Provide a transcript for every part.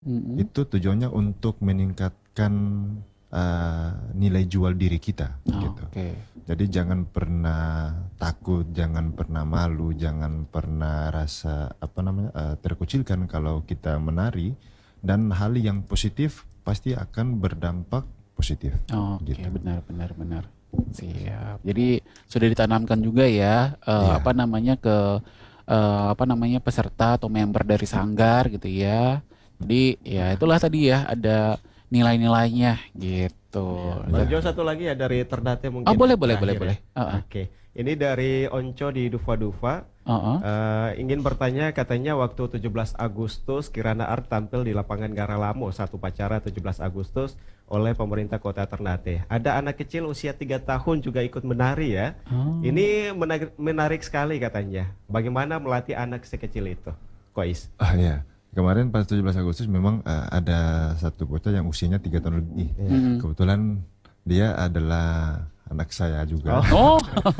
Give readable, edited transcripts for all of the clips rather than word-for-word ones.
Mm-mm. itu tujuannya untuk meningkatkan nilai jual diri kita Oh, gitu. oke. Jadi jangan pernah takut, jangan pernah malu, jangan pernah rasa terkucilkan kalau kita menari, dan hal yang positif pasti akan berdampak positif Oke, gitu. benar benar benar. Siap. Jadi sudah ditanamkan juga ya apa Iya, namanya ke apa namanya peserta atau member dari Sanggar gitu ya. Jadi ya itulah tadi ya ada nilai-nilainya gitu. Iya. Bang Ya. Jo, iya. satu lagi ya dari Ternate Oh, mungkin boleh boleh boleh terakhir ya. boleh. Heeh. Oke, ini dari Onco di Dufa Dufa. Heeh. Ingin bertanya, katanya waktu 17 Agustus Kirana Art tampil di lapangan Garalamo satu upacara 17 Agustus oleh pemerintah Kota Ternate. Ada anak kecil usia 3 tahun juga ikut menari ya. Oh. Ini menarik, menarik sekali katanya. Bagaimana melatih anak sekecil itu? Kois. Ya, kemarin pas 17 Agustus memang ada satu bocah yang usianya 3 tahun lebih. Mm-mm. Kebetulan dia adalah anak saya juga. Oh, Oh,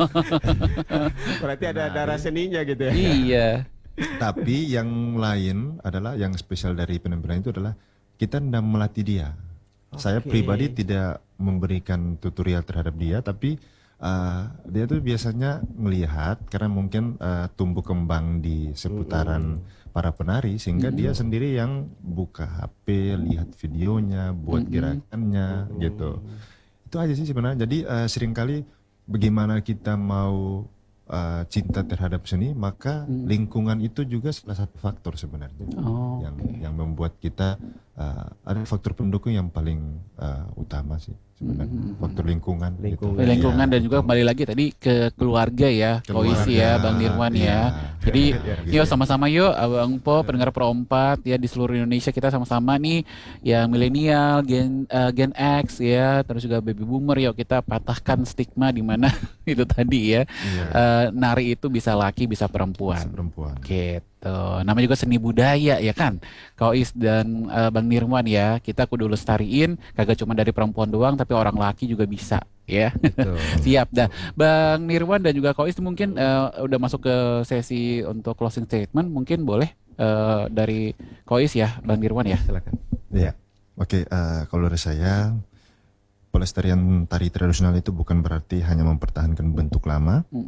berarti ada darah Menari. seninya gitu ya. iya. Tapi yang lain adalah yang spesial dari penampilan itu adalah kita tidak melatih dia. Saya Oke. pribadi tidak memberikan tutorial terhadap dia, tapi dia tuh biasanya melihat karena mungkin tumbuh kembang di seputaran para penari, sehingga dia sendiri yang buka HP, lihat videonya, buat gerakannya gitu. Itu aja sih sebenarnya. Jadi seringkali bagaimana kita mau cinta terhadap seni, maka lingkungan itu juga salah satu faktor sebenarnya Oh, yang membuat kita ada faktor pendukung yang paling utama sih sebenarnya, faktor lingkungan gitu. Lingkungan. lingkungan Iya, dan juga betul. kembali lagi tadi ke keluarga ya, Koisi Keluarga, ya, Bang Nirwan iya, ya. Jadi gitu. yuk sama-sama yuk, Abang Po, pendengar Pro 4 ya di seluruh Indonesia kita sama-sama nih, yang milenial, Gen X ya, terus juga baby boomer, yuk kita patahkan stigma di mana itu tadi ya, Iya, nari itu bisa laki bisa perempuan. perempuan. Gitu. Namanya juga seni budaya ya kan. Kois dan Bang Nirwan ya, kita kudu lestariin, kagak cuma dari perempuan doang tapi orang laki juga bisa ya. Betul. Siap dah. Bang Nirwan dan juga Kois mungkin udah masuk ke sesi untuk closing statement, mungkin boleh dari Kois ya, Bang Nirwan ya. Silakan. Iya. Oke, kalau dari saya, pelestarian tari tradisional itu bukan berarti hanya mempertahankan bentuk lama,